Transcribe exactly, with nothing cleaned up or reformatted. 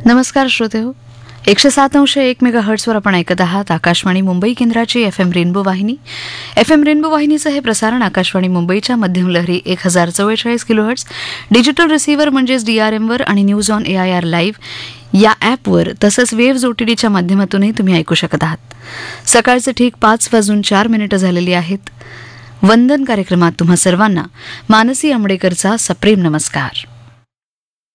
नमस्कार श्रोतेहो, एकशे सात अंश एक मेगा हर्ट्सवर आपण ऐकत आहात आकाशवाणी मुंबई केंद्राची एफ एम रेनबो वाहिनी. एफ एम रेनबो वाहिनीचं हे प्रसारण आकाशवाणी मुंबईच्या मध्यम लहरी एक हजार चव्वेचाळीस किलो हर्ट्स, डिजिटल रिसिव्हर म्हणजेच डी आर एमवर आणि news on A I R live या ॲपवर तसंच वेव्ज ओटीडीच्या माध्यमातूनही तुम्ही ऐकू शकत आहात. सकाळचे ठीक पाच वाजून चार मिनिटं झालेली आहेत. वंदन कार्यक्रमात तुम्हा सर्वांना मानसी आंबडेकरचा सप्रेम नमस्कार.